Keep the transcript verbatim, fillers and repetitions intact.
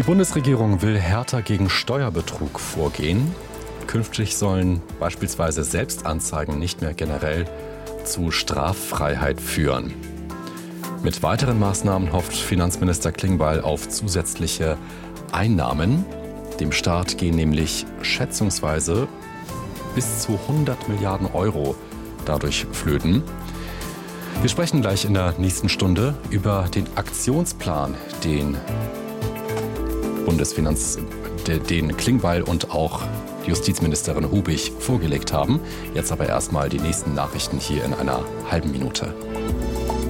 Bundesregierung will härter gegen Steuerbetrug vorgehen. Künftig sollen beispielsweise Selbstanzeigen nicht mehr generell zu Straffreiheit führen. Mit weiteren Maßnahmen hofft Finanzminister Klingbeil auf zusätzliche Einnahmen. Dem Staat gehen nämlich schätzungsweise bis zu hundert Milliarden Euro dadurch flöten. Wir sprechen gleich in der nächsten Stunde über den Aktionsplan, den Bundesfinanz, den Klingbeil und auch Justizministerin Hubig vorgelegt haben. Jetzt aber erstmal die nächsten Nachrichten hier in einer halben Minute.